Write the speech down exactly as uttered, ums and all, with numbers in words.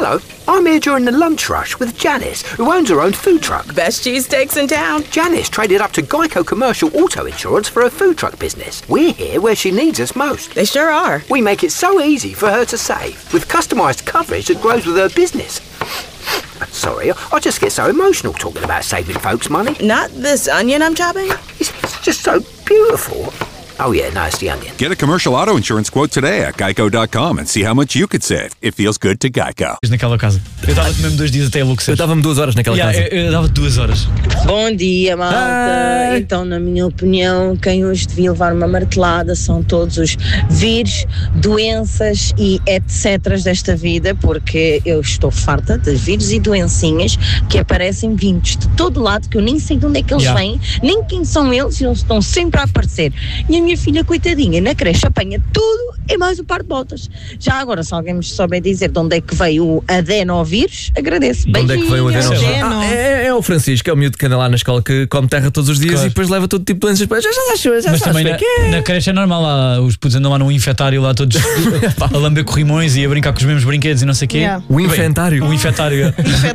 Hello, I'm here during the lunch rush with Janice, who owns her own food truck. Best cheesesteaks in town. Janice traded up to Geico Commercial Auto Insurance for her food truck business. We're here where she needs us most. They sure are. We make it so easy for her to save, with customised coverage that grows with her business. Sorry, I just get so emotional talking about saving folks money. Not this onion I'm chopping? It's, it's just so beautiful. Oh yeah, no, it's the onion. Get a commercial auto insurance quote today at geico dot com and see how much you could save. It feels good to Geico. Naquela casa. Eu dava-te mesmo dois dias até enlouquecer. Eu dava-me duas horas naquela yeah, casa. Eu, eu dava-te duas horas. Bom dia, malta. Ai. Então, na minha opinião, quem hoje devia levar uma martelada são todos os vírus, doenças e etcétera desta vida, porque eu estou farta de vírus e doencinhas que aparecem vindos de todo lado, que eu nem sei de onde é que eles Yeah. vêm, nem quem são eles, e eles estão sempre a aparecer. E a minha filha, coitadinha, na creche apanha tudo e mais um par de botas. Já agora, se alguém me souber dizer de onde é que veio o adenovírus, agradeço. De onde é que veio o Beijinhos. adenovírus? Ah, é, é o Francisco, é o miúdo que anda lá na escola que come terra todos os dias Claro. e depois leva todo tipo de doenças para. Já já já já Mas já também já na, que é. na creche é normal lá, os putos andam lá num infetário lá todos a lamber corrimões e a brincar com os mesmos brinquedos e não sei o quê. Yeah. O infantário. O infetário.